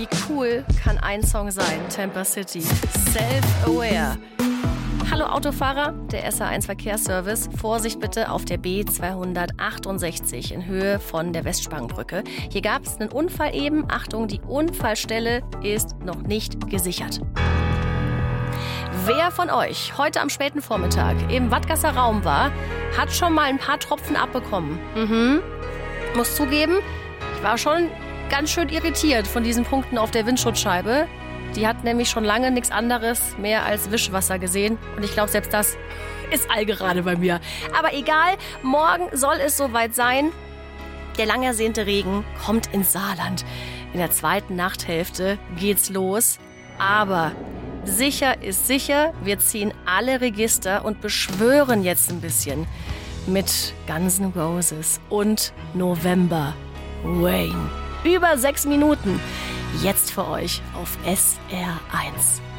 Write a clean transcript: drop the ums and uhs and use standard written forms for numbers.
Wie cool kann ein Song sein? Tampa City. Self-Aware. Hallo Autofahrer, der SR1 Verkehrsservice. Vorsicht bitte auf der B268 in Höhe von der Westspangenbrücke. Hier gab es einen Unfall eben. Achtung, die Unfallstelle ist noch nicht gesichert. Wer von euch heute am späten Vormittag im Wattgasser Raum war, hat schon mal ein paar Tropfen abbekommen. Muss zugeben, ich war schon ganz schön irritiert von diesen Punkten auf der Windschutzscheibe. Die hat nämlich schon lange nichts anderes mehr als Wischwasser gesehen. Und ich glaube, selbst das ist allgerade bei mir. Aber egal, morgen soll es soweit sein. Der lang ersehnte Regen kommt ins Saarland. In der zweiten Nachthälfte geht's los. Aber sicher ist sicher, wir ziehen alle Register und beschwören jetzt ein bisschen mit Guns N' Roses und November Rain. Über 6 Minuten. Jetzt für euch auf SR1.